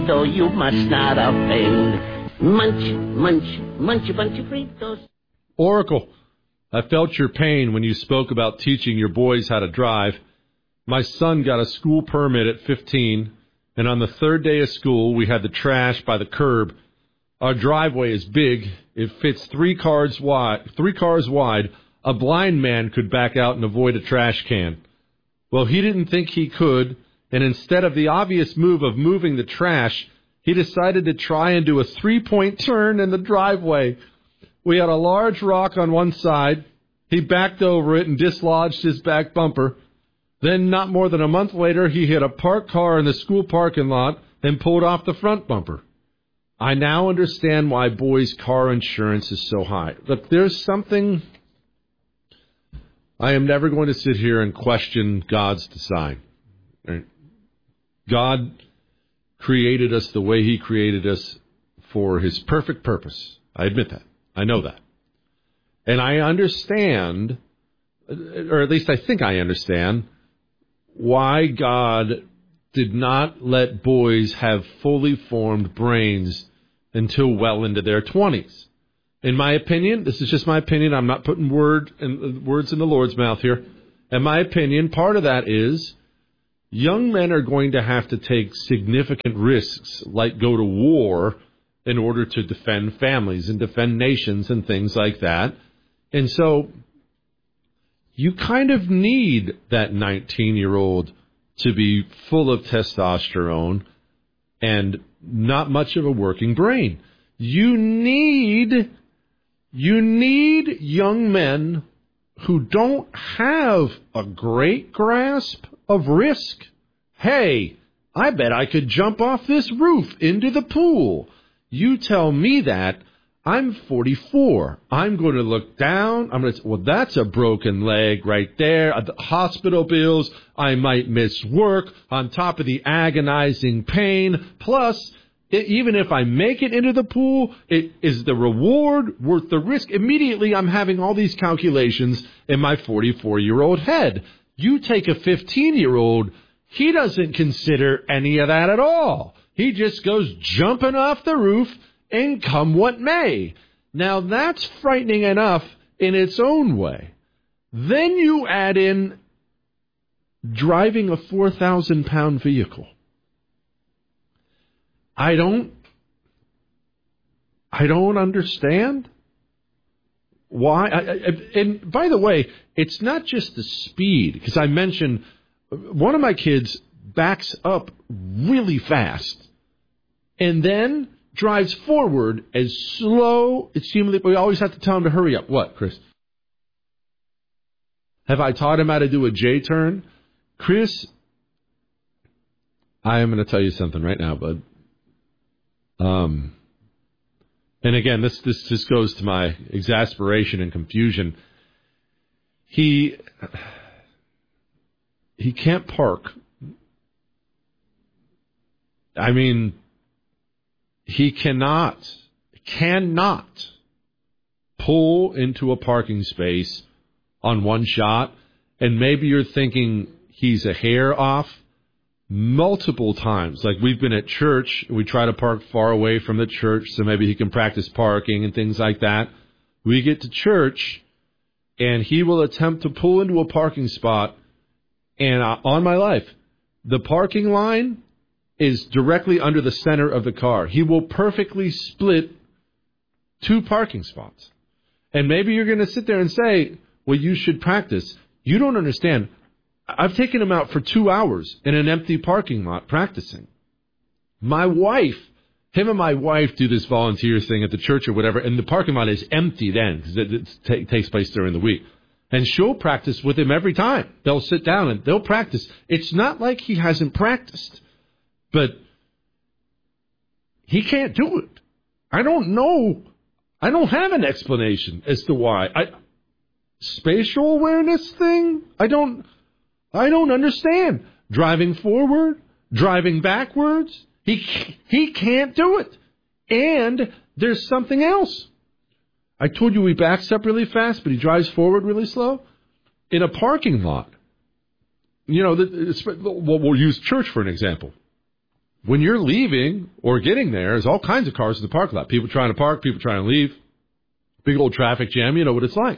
So you must not offend. Munch, munch, munch a bunch of Fritos. Oracle, I felt your pain when you spoke about teaching your boys how to drive. My son got a school permit at 15, and on the third day of school, we had the trash by the curb. Our driveway is big. It fits three cars wide. A blind man could back out and avoid a trash can. Well, he didn't think he could, and instead of the obvious move of moving the trash, he decided to try and do a three-point turn in the driveway. We had a large rock on one side. He backed over it and dislodged his back bumper. Then, not more than a month later, he hit a parked car in the school parking lot and pulled off the front bumper. I now understand why boys' car insurance is so high. Look, there's something... I am never going to sit here and question God's design. God created us the way he created us for his perfect purpose. I admit that. I know that. And I understand, or at least I think I understand, why God did not let boys have fully formed brains until well into their 20s. In my opinion, this is just my opinion, I'm not putting words in the Lord's mouth here. In my opinion, part of that is young men are going to have to take significant risks, like go to war in order to defend families and defend nations and things like that. And so you kind of need that 19-year-old to be full of testosterone and not much of a working brain. You need young men who don't have a great grasp of risk. Hey, I bet I could jump off this roof into the pool. You tell me that. I'm 44. I'm going to look down. I'm going to say, well, that's a broken leg right there. The hospital bills. I might miss work on top of the agonizing pain. Plus, even if I make it into the pool, is the reward worth the risk? Immediately, I'm having all these calculations in my 44-year-old head. You take a 15-year-old, he doesn't consider any of that at all. He just goes jumping off the roof and come what may. Now, that's frightening enough in its own way. Then you add in driving a 4,000-pound vehicle. I don't understand why. And by the way, it's not just the speed, because I mentioned one of my kids backs up really fast and then drives forward as slow as humanly. We always have to tell him to hurry up. What, Chris? Have I taught him how to do a J-turn? Chris, I am going to tell you something right now, bud. And again, this just goes to my exasperation and confusion. He can't park. I mean, he cannot pull into a parking space on one shot. And maybe you're thinking he's a hair off. Multiple times, like we've been at church, we try to park far away from the church so maybe he can practice parking and things like that. We get to church, and he will attempt to pull into a parking spot, and on my life, the parking line is directly under the center of the car. He will perfectly split two parking spots. And maybe you're going to sit there and say, well, you should practice. You don't understand. I've taken him out for 2 hours in an empty parking lot practicing. Him and my wife do this volunteer thing at the church or whatever, and the parking lot is empty then because it takes place during the week. And she'll practice with him every time. They'll sit down and they'll practice. It's not like he hasn't practiced, but he can't do it. I don't know. I don't have an explanation as to why. Spatial awareness thing? I don't understand. Driving forward, driving backwards. He can't do it. And there's something else. I told you he backs up really fast, but he drives forward really slow. In a parking lot, we'll use church for an example. when you're leaving or getting there, there's all kinds of cars in the parking lot. People trying to park, people trying to leave. Big old traffic jam, you know what it's like.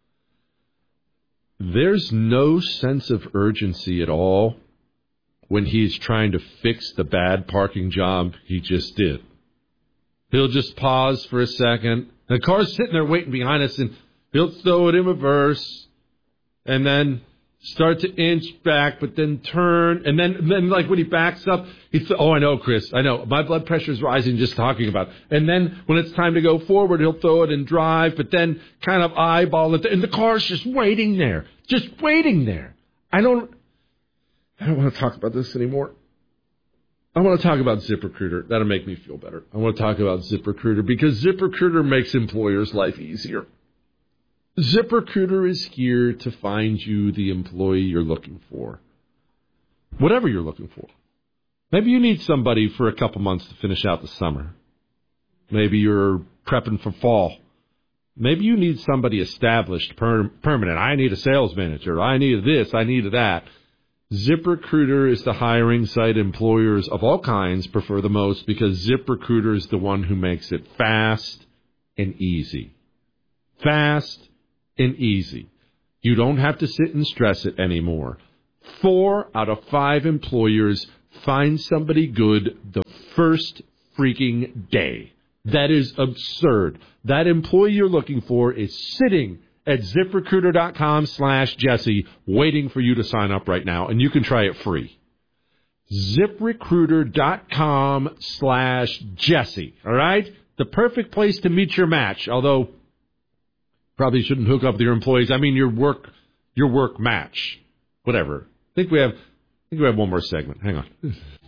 There's no sense of urgency at all when he's trying to fix the bad parking job he just did. He'll just pause for a second. The car's sitting there waiting behind us, and he'll throw it in reverse, and then start to inch back, but then turn, and then like when he backs up, oh, I know, Chris, I know. My blood pressure is rising just talking about it. And then when it's time to go forward, he'll throw it and drive, but then kind of eyeball it, and the car's just waiting there. I don't want to talk about this anymore. I want to talk about ZipRecruiter. That'll make me feel better. I want to talk about ZipRecruiter because ZipRecruiter makes employers' life easier. ZipRecruiter is here to find you the employee you're looking for. Whatever you're looking for. Maybe you need somebody for a couple months to finish out the summer. Maybe you're prepping for fall. Maybe you need somebody established, permanent. I need a sales manager. I need this. I need that. ZipRecruiter is the hiring site employers of all kinds prefer the most because ZipRecruiter is the one who makes it fast and easy. Fast and easy. You don't have to sit and stress it anymore. 4 out of 5 employers find somebody good the first freaking day. That is absurd. That employee you're looking for is sitting at ZipRecruiter.com/Jesse waiting for you to sign up right now, and you can try it free. ZipRecruiter.com/Jesse, all right? The perfect place to meet your match, although probably shouldn't hook up with your employees. I mean, your work match, whatever. I think we have one more segment. Hang on.